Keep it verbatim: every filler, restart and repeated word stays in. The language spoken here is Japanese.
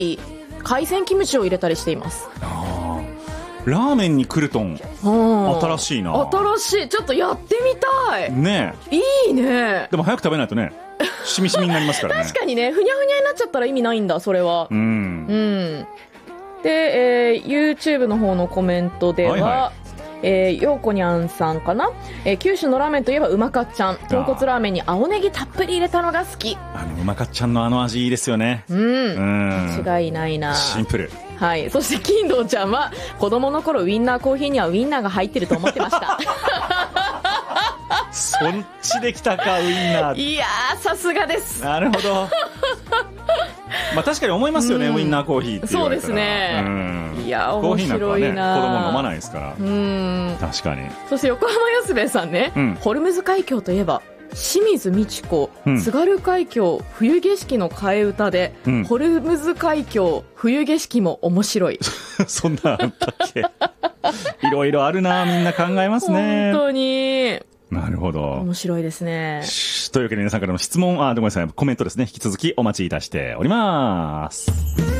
海鮮キムチを入れたりしています。 あラーメンにクルトン新しいな。 新しい。ちょっとやってみたいね。 いいね。 でも早く食べないとねしみしみになりますからね確かにね、ふにゃふにゃになっちゃったら意味ないんだそれは。 うん、 うん、で、えー、YouTube の方のコメントでは、はいはい、えー、ようこにゃんさんかな、えー、九州のラーメンといえばうまかっちゃん、豚骨ラーメンに青ネギたっぷり入れたのが好き。 あのうまかっちゃんのあの味いいですよね。 うん、うん、間違いないな。 シンプル。 はい。そして金堂ちゃんは子供の頃ウインナーコーヒーにはウインナーが入ってると思ってましたそっちできたかウインナー。 いやーさすがです。 なるほどまあ確かに思いますよね、うん、ウインナーコーヒーって言われたら。そうですね、うん、いや面白いな。コーヒーなんかはね子供飲まないですから。うん、確かに。そして横浜安兵衛さんね、うん、ホルムズ海峡といえば清水美智子、うん、津軽海峡冬景色の替え歌で、うん、ホルムズ海峡冬景色も面白いそんなあったっけいろいろあるな。みんな考えますね本当に。 なるほど、 面白いですね。 というわけで皆さんからの質問、あ、ごめんなさい、コメントですね、引き続きお待ちいたしております。